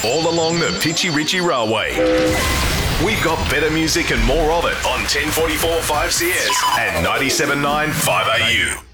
all along the Pitchy Ritchie Railway. We've got better music and more of it on 1044 5CS and 97.9 5AU.